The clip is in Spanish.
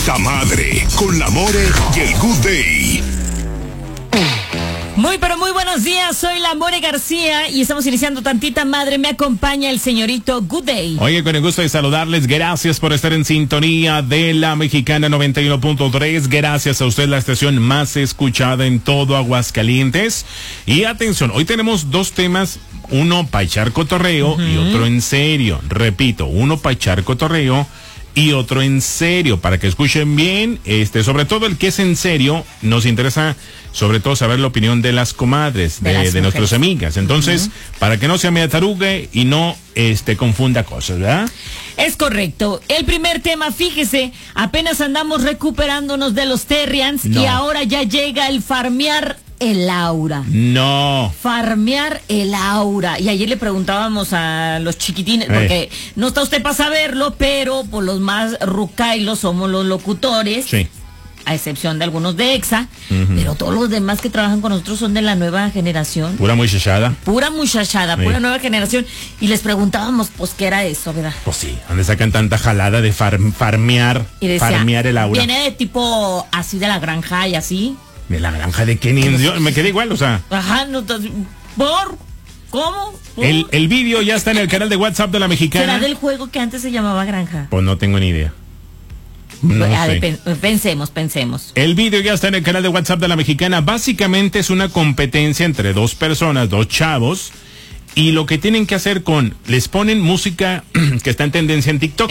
Tantita Madre, con la More y el Good Day. Muy pero muy buenos días, soy la More García y estamos iniciando Tantita Madre. Me acompaña el señorito Good Day. Oye, con el gusto de saludarles, gracias por estar en sintonía de la Mexicana 91.3, gracias a usted, la estación más escuchada en todo Aguascalientes. Y atención, hoy tenemos dos temas, uno para echar cotorreo y otro en serio. Repito, uno para echar cotorreo y otro en serio, para que escuchen bien, sobre todo el que es en serio, nos interesa sobre todo saber la opinión de las comadres, de nuestras amigas. Entonces, para que no se me atarugue y no confunda cosas, ¿verdad? Es correcto. El primer tema, fíjese, apenas andamos recuperándonos de los Terrians y ahora ya llega el farmear el aura. No. Farmear el aura. Y ayer le preguntábamos a los chiquitines, porque no está usted para saberlo, pero por los más rucailos somos los locutores. Sí. A excepción de algunos de EXA, pero todos los demás que trabajan con nosotros son de la nueva generación. Pura muchachada. Pura muchachada, pura nueva generación. Y les preguntábamos, pues, ¿qué era eso, verdad? Pues sí, ¿dónde sacan tanta jalada de farmear, y decía, farmear el aura? Viene de tipo así de la granja y así. ¿De la granja de qué? Yo me quedé igual, o sea. Ajá, no, ¿por? ¿Cómo? ¿Por? El vídeo ya está en el canal de WhatsApp de la Mexicana. ¿Será del juego que antes se llamaba granja? Pues no tengo ni idea. No sé. Pensemos. El vídeo ya está en el canal de WhatsApp de la Mexicana. Básicamente es una competencia entre dos personas, dos chavos, y lo que tienen que hacer les ponen música que está en tendencia en TikTok.